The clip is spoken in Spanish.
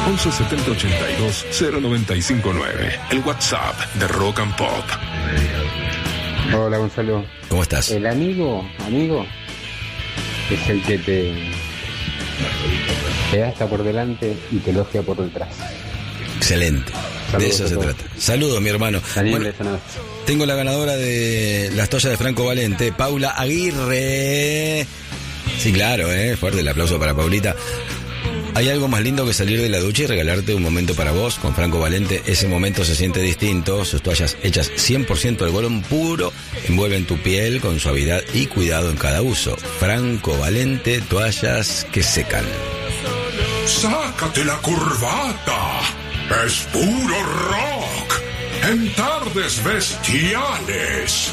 11 70 82 0959. El WhatsApp de Rock and Pop. Hola, Gonzalo. ¿Cómo estás? El amigo es el que te gasta por delante y te elogia por detrás. Excelente. Saludos, de eso se trata. Saludos, mi hermano. Daniel, bueno, tengo la ganadora de las toallas de Franco Valente, Paula Aguirre. Sí, claro, fuerte el aplauso para Paulita. Hay algo más lindo que salir de la ducha y regalarte un momento para vos. Con Franco Valente ese momento se siente distinto. Sus toallas hechas 100% de algodón puro envuelven tu piel con suavidad y cuidado en cada uso. Franco Valente, toallas que secan. ¡Sácate la corbata! ¡Es puro rock! En Tardes Bestiales.